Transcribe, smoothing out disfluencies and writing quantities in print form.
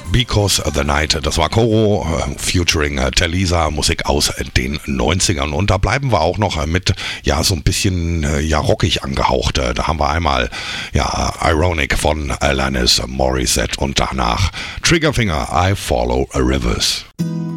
Because the Night, das war Coro featuring Talisa, Musik aus den 90ern. Und da bleiben wir auch noch mit, ja, so ein bisschen, ja, rockig angehaucht. Da haben wir einmal, ja, Ironic von Alanis Morissette und danach Triggerfinger, I Follow Rivers.